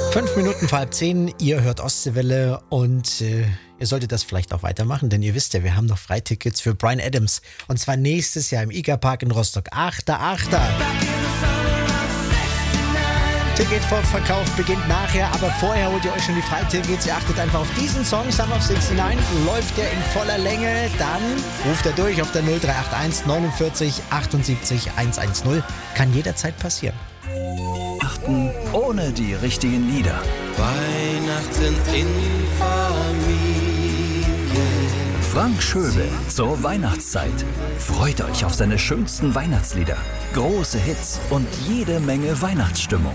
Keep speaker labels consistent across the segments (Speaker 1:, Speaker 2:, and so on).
Speaker 1: 5 Minuten vor halb 10, ihr hört Ostseewelle und ihr solltet das vielleicht auch weitermachen, denn ihr wisst ja, wir haben noch Freitickets für Bryan Adams und zwar nächstes Jahr im IGA-Park in Rostock. 8.8. Ticketvorverkauf beginnt nachher, aber vorher holt ihr euch schon die Freitickets. Ihr achtet einfach auf diesen Song, Summer of 69, läuft der in voller Länge, dann ruft er durch auf der 0381 49 78 110. Kann jederzeit passieren.
Speaker 2: Ohne die richtigen Lieder.
Speaker 3: Weihnachten in Familie.
Speaker 2: Frank Schöbel zur Weihnachtszeit. Freut euch auf seine schönsten Weihnachtslieder, große Hits und jede Menge Weihnachtsstimmung.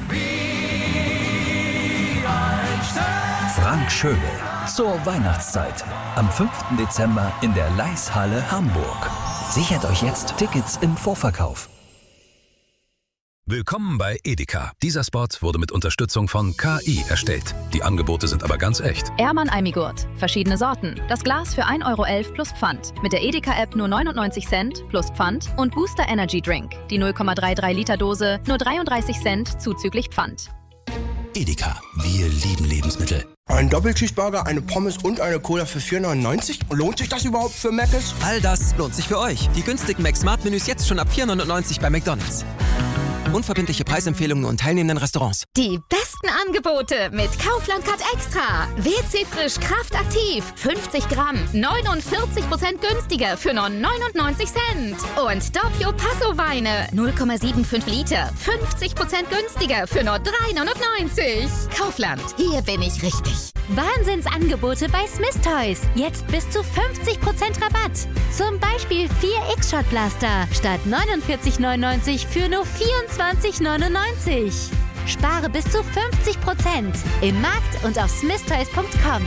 Speaker 2: Frank Schöbel zur Weihnachtszeit. Am 5. Dezember in der Leishalle Hamburg. Sichert euch jetzt Tickets im Vorverkauf.
Speaker 4: Willkommen bei Edeka. Dieser Spot wurde mit Unterstützung von KI erstellt. Die Angebote sind aber ganz echt.
Speaker 5: Ehrmann Almigurt. Verschiedene Sorten. Das Glas für 1,11 € plus Pfand. Mit der Edeka-App nur 99 Cent plus Pfand. Und Booster Energy Drink. Die 0,33 Liter Dose nur 33 Cent zuzüglich Pfand.
Speaker 4: Edeka. Wir lieben Lebensmittel.
Speaker 6: Ein Doppelcheeseburger, eine Pommes und eine Cola für 4,99 €? Lohnt sich das überhaupt für Mc's?
Speaker 7: All das lohnt sich für euch. Die günstigen Mac-Smart-Menüs jetzt schon ab 4,99 € bei McDonald's. Unverbindliche Preisempfehlungen und teilnehmenden Restaurants.
Speaker 8: Die besten Angebote mit Kaufland Cut Extra. WC Frisch Kraft Aktiv. 50 Gramm. 49% günstiger für nur 99 Cent. Und Doppio Passo Weine. 0,75 Liter. 50% günstiger für nur 3,99 €. Kaufland. Hier bin ich richtig.
Speaker 9: Wahnsinnsangebote bei Smith Toys. Jetzt bis zu 50% Rabatt. Zum Beispiel 4 X-Shot Blaster statt 49,99 € für nur 24,99 €. Spare bis zu 50% im Markt und auf smithtoys.com.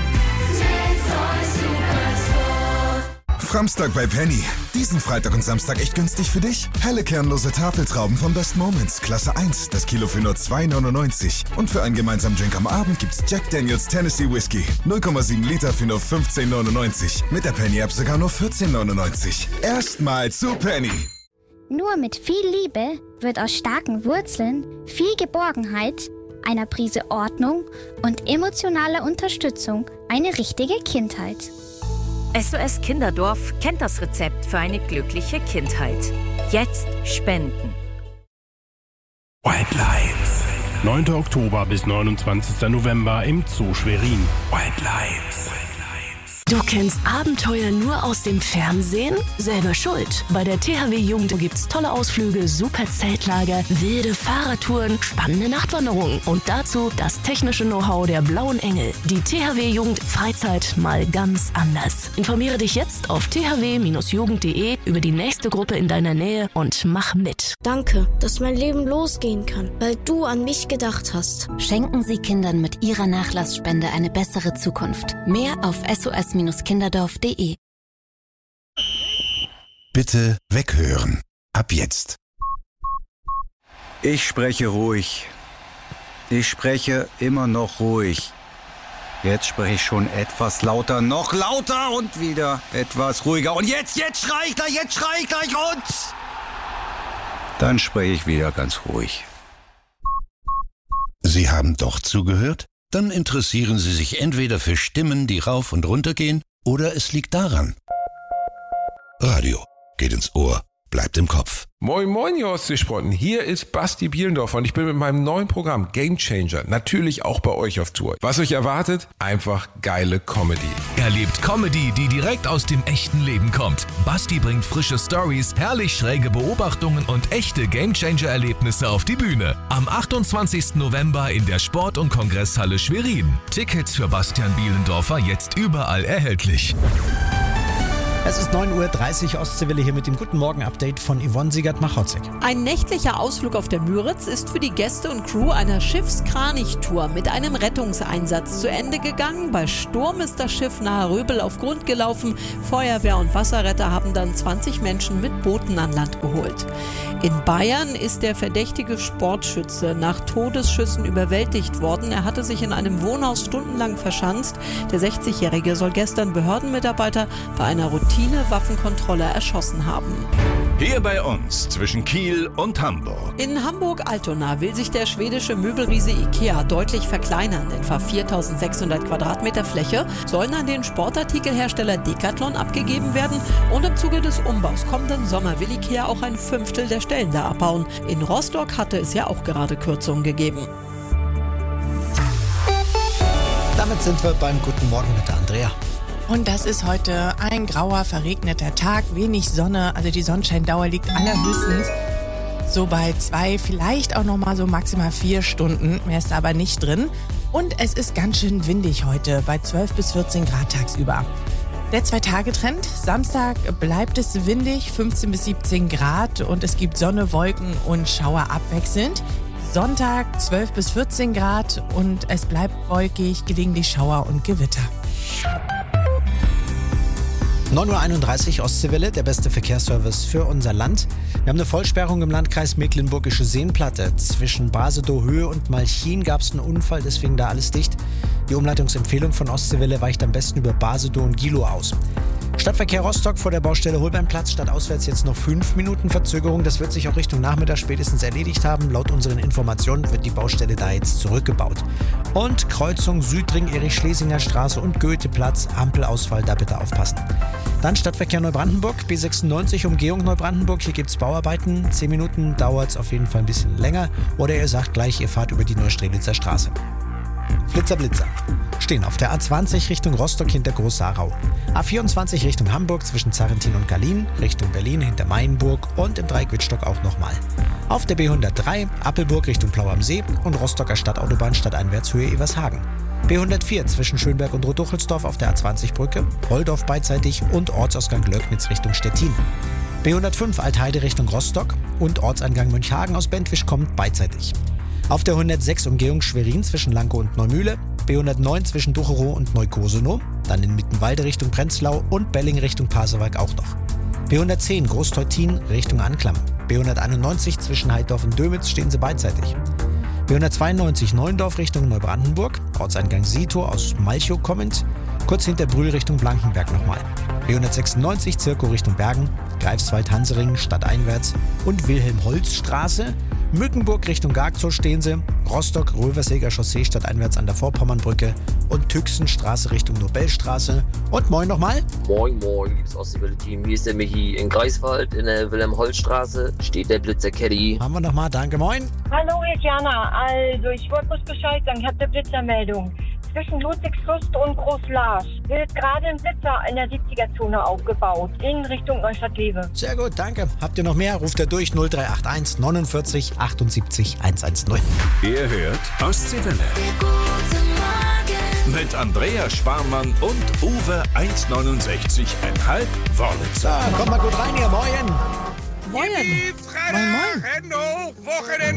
Speaker 10: Framstag bei Penny. Diesen Freitag und Samstag echt günstig für dich? Helle kernlose Tafeltrauben von Best Moments, Klasse 1, das Kilo für nur 2,99 €. Und für einen gemeinsamen Drink am Abend gibt's Jack Daniels Tennessee Whiskey. 0,7 Liter für nur 15,99 €. Mit der Penny-App sogar nur 14,99 €. Erstmal zu Penny.
Speaker 11: Nur mit viel Liebe wird aus starken Wurzeln viel Geborgenheit, einer Prise Ordnung und emotionaler Unterstützung eine richtige Kindheit.
Speaker 12: SOS Kinderdorf kennt das Rezept für eine glückliche Kindheit. Jetzt spenden.
Speaker 13: White Lights. 9. Oktober bis 29. November im Zoo Schwerin. White Lights.
Speaker 14: Du kennst Abenteuer nur aus dem Fernsehen? Selber schuld. Bei der THW Jugend gibt's tolle Ausflüge, super Zeltlager, wilde Fahrradtouren, spannende Nachtwanderungen und dazu das technische Know-how der Blauen Engel. Die THW Jugend Freizeit mal ganz anders. Informiere dich jetzt auf thw-jugend.de über die nächste Gruppe in deiner Nähe und mach mit.
Speaker 15: Danke, dass mein Leben losgehen kann, weil du an mich gedacht hast.
Speaker 16: Schenken Sie Kindern mit Ihrer Nachlassspende eine bessere Zukunft. Mehr auf sos-kinderdorf.de.
Speaker 17: Bitte weghören. Ab jetzt.
Speaker 2: Ich spreche ruhig. Ich spreche immer noch ruhig. Jetzt spreche ich schon etwas lauter, noch lauter und wieder etwas ruhiger. Und jetzt schrei ich gleich und... Dann spreche ich wieder ganz ruhig.
Speaker 17: Sie haben doch zugehört? Dann interessieren Sie sich entweder für Stimmen, die rauf und runter gehen, oder es liegt daran. Radio geht ins Ohr, bleibt im Kopf.
Speaker 18: Moin moin, ihr Ostseesprotten. Hier ist Basti Bielendorfer und ich bin mit meinem neuen Programm Game Changer natürlich auch bei euch auf Tour. Was euch erwartet? Einfach geile Comedy.
Speaker 19: Erlebt Comedy, die direkt aus dem echten Leben kommt. Basti bringt frische Stories, herrlich schräge Beobachtungen und echte Game Changer Erlebnisse auf die Bühne. Am 28. November in der Sport- und Kongresshalle Schwerin. Tickets für Bastian Bielendorfer jetzt überall erhältlich.
Speaker 1: Es ist 9:30 Uhr Ostseewelle hier mit dem Guten Morgen-Update von Yvonne Siegert-Machotzek.
Speaker 20: Ein nächtlicher Ausflug auf der Müritz ist für die Gäste und Crew einer Schiffskranich-Tour mit einem Rettungseinsatz zu Ende gegangen. Bei Sturm ist das Schiff nahe Röbel auf Grund gelaufen. Feuerwehr und Wasserretter haben dann 20 Menschen mit Booten an Land geholt. In Bayern ist der verdächtige Sportschütze nach Todesschüssen überwältigt worden. Er hatte sich in einem Wohnhaus stundenlang verschanzt. Der 60-Jährige soll gestern Behördenmitarbeiter bei einer Routine Routinewaffenkontrolle erschossen haben.
Speaker 21: Hier bei uns zwischen Kiel und Hamburg.
Speaker 20: In Hamburg-Altona will sich der schwedische Möbelriese IKEA deutlich verkleinern. Etwa 4.600 Quadratmeter Fläche sollen an den Sportartikelhersteller Decathlon abgegeben werden. Und im Zuge des Umbaus kommenden Sommer will IKEA auch ein Fünftel der Stellen da abbauen. In Rostock hatte es ja auch gerade Kürzungen gegeben.
Speaker 1: Damit sind wir beim Guten Morgen mit der Andrea.
Speaker 22: Und das ist heute ein grauer, verregneter Tag, wenig Sonne, also die Sonnenscheindauer liegt allerhöchstens so bei 2, vielleicht auch nochmal so maximal 4 Stunden, mehr ist aber nicht drin. Und es ist ganz schön windig heute, bei 12 bis 14 Grad tagsüber. Der 2-Tage-Trend, Samstag bleibt es windig, 15 bis 17 Grad und es gibt Sonne, Wolken und Schauer abwechselnd. Sonntag 12 bis 14 Grad und es bleibt wolkig, gelegentlich Schauer und Gewitter.
Speaker 1: 9.31 Uhr Ostseewelle, der beste Verkehrsservice für unser Land. Wir haben eine Vollsperrung im Landkreis Mecklenburgische Seenplatte. Zwischen Basedow-Höhe und Malchin gab es einen Unfall, deswegen da alles dicht. Die Umleitungsempfehlung von Ostseewelle weicht am besten über Basedow und Gilow aus. Stadtverkehr Rostock vor der Baustelle Holbeinplatz, stadtauswärts jetzt noch 5 Minuten Verzögerung. Das wird sich auch Richtung Nachmittag spätestens erledigt haben. Laut unseren Informationen wird die Baustelle da jetzt zurückgebaut. Und Kreuzung Südring, Erich-Schlesinger Straße und Goetheplatz, Ampelausfall, da bitte aufpassen. Dann Stadtverkehr Neubrandenburg, B96 Umgehung Neubrandenburg. Hier gibt es Bauarbeiten. 10 Minuten dauert es auf jeden Fall ein bisschen länger. Oder ihr sagt gleich, ihr fahrt über die Neustrelitzer Straße. Flitzer, Blitzer. Stehen auf der A20 Richtung Rostock hinter Groß-Sarau. A24 Richtung Hamburg zwischen Zarrentin und Gallien, Richtung Berlin hinter Mainburg und im Dreieck Wittstock auch nochmal. Auf der B103 Appelburg Richtung Plau am See und Rostocker Stadtautobahn stadteinwärts Höhe Evershagen. B104 zwischen Schönberg und Roduchelsdorf auf der A20-Brücke, Holdorf beidseitig und Ortsausgang Löcknitz Richtung Stettin. B105 Altheide Richtung Rostock und Ortseingang Mönchhagen aus Bentwisch kommt beidseitig. Auf der 106 Umgehung Schwerin zwischen Lankow und Neumühle, B109 zwischen Ducherow und Neukosenow, dann in Mittenwalde Richtung Prenzlau und Belling Richtung Pasewalk auch noch. B110 Großteutin Richtung Anklam, B191 zwischen Heidorf und Dömitz stehen sie beidseitig. B192 Neuendorf Richtung Neubrandenburg, Ortseingang Sito aus Malchow kommend, kurz hinter Brühl Richtung Blankenberg nochmal. B196 Zirkow Richtung Bergen, Greifswald-Hansering stadteinwärts und Wilhelm-Holz-Straße, Mückenburg Richtung Gargzow stehen sie, Rostock Röversäger Chaussee stadteinwärts an der Vorpommernbrücke und Tüxenstraße Richtung Nobelstraße. Und moin nochmal.
Speaker 23: Moin, liebes Ostseewelle-Team. Hier ist der Michi in Greifswald in der Wilhelm-Holz-Straße. Steht der Blitzer Caddy.
Speaker 1: Haben wir nochmal, danke, moin.
Speaker 24: Hallo, hier ist Jana. Also, ich wollte bloß Bescheid sagen, ich habe eine Blitzermeldung. Zwischen Ludwigsfürst und Großlarsch wird gerade ein Blitzer in der 70er-Zone aufgebaut, in Richtung Neustadt-Lewe.
Speaker 1: Sehr gut, danke. Habt ihr noch mehr? Ruft ihr durch 0381 49 78 110.
Speaker 21: Ihr hört Ostseewelle. Mit Andrea Sparmann und Uwe 1,69,5 Wörlitzer.
Speaker 1: Komm mal gut rein hier, moin.
Speaker 20: Moin.
Speaker 25: Freitag, Hände hoch, Wochenende.